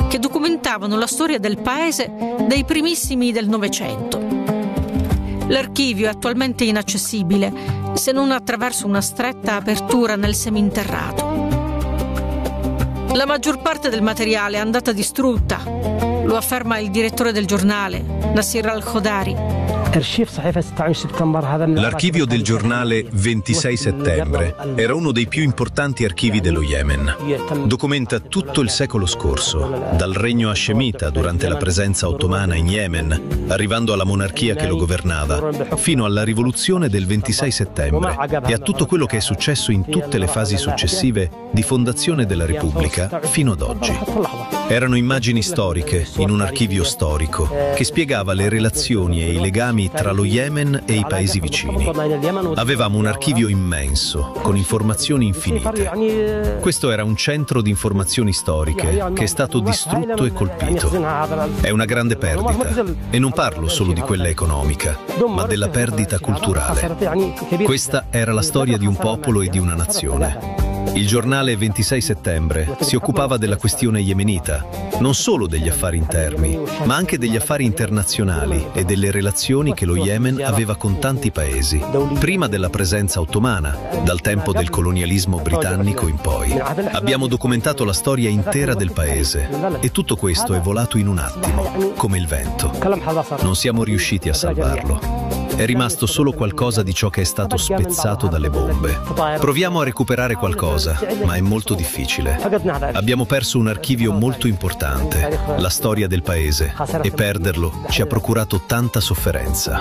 che documentavano la storia del paese dei primissimi del Novecento. L'archivio è attualmente inaccessibile, se non attraverso una stretta apertura nel seminterrato. La maggior parte del materiale è andata distrutta, lo afferma il direttore del giornale, Nasir Al-Khodari. L'archivio del giornale 26 settembre era uno dei più importanti archivi dello Yemen. Documenta tutto il secolo scorso, dal regno hascemita durante la presenza ottomana in Yemen, arrivando alla monarchia che lo governava, fino alla rivoluzione del 26 settembre e a tutto quello che è successo in tutte le fasi successive di fondazione della Repubblica fino ad oggi. Erano immagini storiche in un archivio storico che spiegava le relazioni e i legami tra lo Yemen e i paesi vicini. Avevamo un archivio immenso, con informazioni infinite. Questo era un centro di informazioni storiche che è stato distrutto e colpito. È una grande perdita, e non parlo solo di quella economica, ma della perdita culturale. Questa era la storia di un popolo e di una nazione. Il giornale 26 settembre si occupava della questione yemenita, non solo degli affari interni, ma anche degli affari internazionali e delle relazioni che lo Yemen aveva con tanti paesi, prima della presenza ottomana, dal tempo del colonialismo britannico in poi. Abbiamo documentato la storia intera del paese e tutto questo è volato in un attimo, come il vento. Non siamo riusciti a salvarlo. È rimasto solo qualcosa di ciò che è stato spezzato dalle bombe. Proviamo a recuperare qualcosa, ma è molto difficile. Abbiamo perso un archivio molto importante, la storia del paese, e perderlo ci ha procurato tanta sofferenza.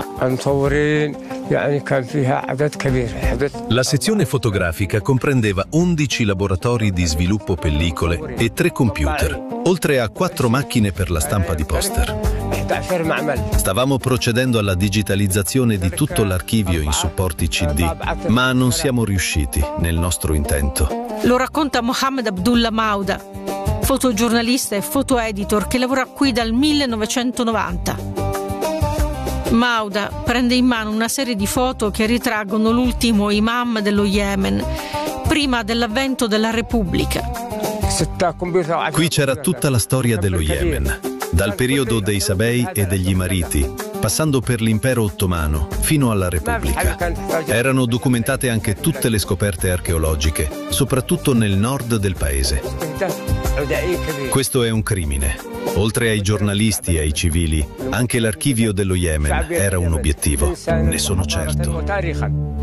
La sezione fotografica comprendeva 11 laboratori di sviluppo pellicole e 3 computer, oltre a 4 macchine per la stampa di poster. Stavamo procedendo alla digitalizzazione di tutto l'archivio in supporti CD, ma non siamo riusciti nel nostro intento. Lo racconta Mohammed Abdullah Mauda, fotogiornalista e fotoeditor che lavora qui dal 1990. Mauda prende in mano una serie di foto che ritraggono l'ultimo imam dello Yemen, prima dell'avvento della Repubblica. Qui c'era tutta la storia dello Yemen, dal periodo dei Sabei e degli Imariti, passando per l'impero ottomano fino alla Repubblica. Erano documentate anche tutte le scoperte archeologiche, soprattutto nel nord del paese. Questo è un crimine. Oltre ai giornalisti e ai civili, anche l'archivio dello Yemen era un obiettivo, ne sono certo.